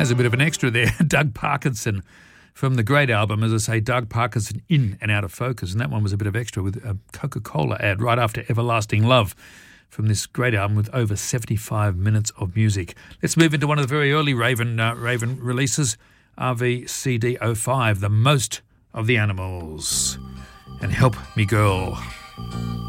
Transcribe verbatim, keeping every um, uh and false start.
As a bit of an extra there, Doug Parkinson from the great album, as I say, Doug Parkinson, In and Out of Focus. And that one was a bit of extra with a Coca-Cola ad right after Everlasting Love from this great album with over seventy-five minutes of music. Let's move into one of the very early Raven uh, Raven releases, R V C D oh five, The Most of the Animals. And Help Me Girl.